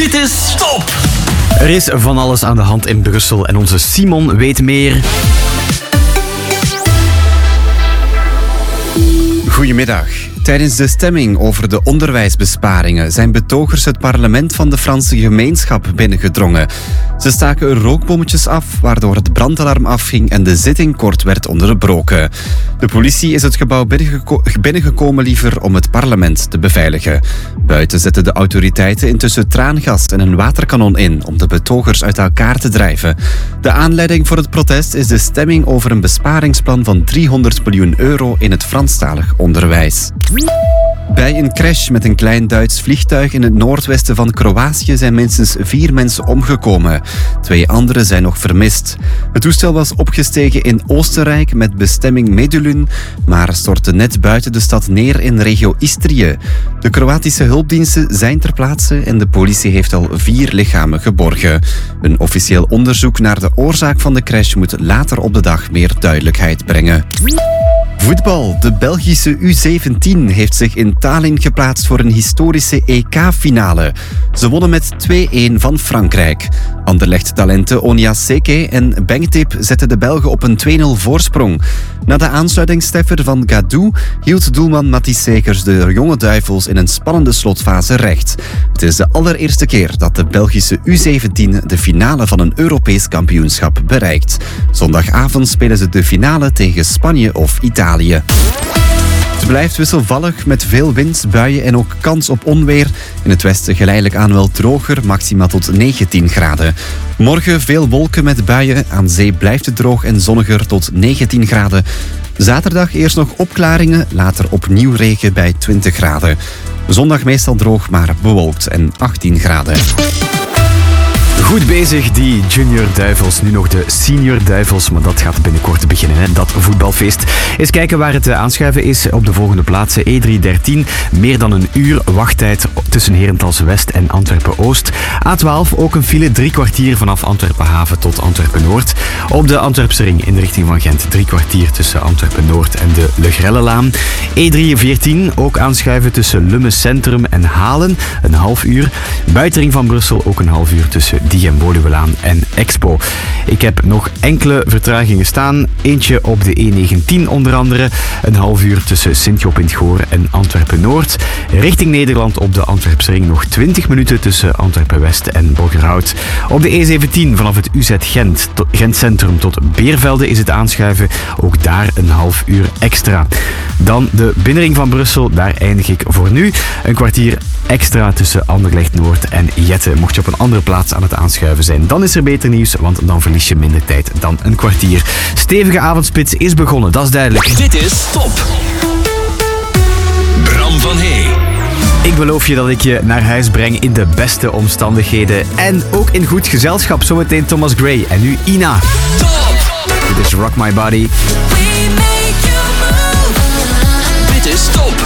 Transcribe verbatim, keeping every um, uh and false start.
Dit is Top! Er is van alles aan de hand in Brussel en onze Simon weet meer. Goedemiddag. Tijdens de stemming over de onderwijsbesparingen zijn betogers het parlement van de Franse gemeenschap binnengedrongen. Ze staken er rookbommetjes af, waardoor het brandalarm afging en de zitting kort werd onderbroken. De politie is het gebouw binnengeko- binnengekomen liever om het parlement te beveiligen. Buiten zetten de autoriteiten intussen traangas en een waterkanon in om de betogers uit elkaar te drijven. De aanleiding voor het protest is de stemming over een besparingsplan van driehonderd miljoen euro in het Franstalig onderwijs. Bij een crash met een klein Duits vliegtuig in het noordwesten van Kroatië zijn minstens vier mensen omgekomen. Twee anderen zijn nog vermist. Het toestel was opgestegen in Oostenrijk met bestemming Medulin, maar stortte net buiten de stad neer in regio Istrië. De Kroatische hulpdiensten zijn ter plaatse en de politie heeft al vier lichamen geborgen. Een officieel onderzoek naar de oorzaak van de crash moet later op de dag meer duidelijkheid brengen. Voetbal. De Belgische U zeventien heeft zich in Tallinn geplaatst voor een historische E K-finale. Ze wonnen met twee-een van Frankrijk. Anderlecht-talenten Onia Seke en Bengtip zetten de Belgen op een twee-nul voorsprong. Na de aansluitingstreffer van Gadou hield doelman Matthijs Segers de jonge duivels in een spannende slotfase recht. Het is de allereerste keer dat de Belgische U zeventien de finale van een Europees kampioenschap bereikt. Zondagavond spelen ze de finale tegen Spanje of Italië. Het blijft wisselvallig met veel wind, buien en ook kans op onweer. In het westen geleidelijk aan wel droger, maximaal tot negentien graden. Morgen veel wolken met buien. Aan zee blijft het droog en zonniger tot negentien graden. Zaterdag eerst nog opklaringen, later opnieuw regen bij twintig graden. Zondag meestal droog, maar bewolkt en achttien graden. Goed bezig, die junior duivels. Nu nog de senior duivels, maar dat gaat binnenkort beginnen, hè? Dat voetbalfeest. Eens kijken waar het aanschuiven is op de volgende plaatsen. E drie dertien, meer dan een uur wachttijd tussen Herentals West en Antwerpen Oost. A twaalf, ook een file, drie kwartier vanaf Antwerpen Haven tot Antwerpen Noord. Op de Antwerpse ring in de richting van Gent, drie kwartier tussen Antwerpen Noord en de Le Grellelaan. E drie veertien, ook aanschuiven tussen Lummen Centrum en Halen, een half uur. Buitenring van Brussel, ook een half uur tussen Die en Woluwelaan en Expo. Ik heb nog enkele vertragingen staan. Eentje op de E negentien onder andere. Een half uur tussen Sint-Job in het Goor en Antwerpen Noord. Richting Nederland op de Antwerpse ring nog twintig minuten tussen Antwerpen West en Borgerhout. Op de E zeventien vanaf het U Z Gent, Gent Centrum tot Beervelde is het aanschuiven. Ook daar een half uur extra. Dan de binnenring van Brussel. Daar eindig ik voor nu. Een kwartier extra tussen Anderlecht Noord en Jette. Mocht je op een andere plaats aan het aanschuiven zijn, dan is er beter nieuws, want dan verlies je minder tijd dan een kwartier. Stevige avondspits is begonnen, dat is duidelijk. Dit is Top! Bram van Hey. Ik beloof je dat ik je naar huis breng in de beste omstandigheden en ook in goed gezelschap. Zometeen Thomas Gray en nu Ina. Top! Dit is Rock My Body. Dit is Top!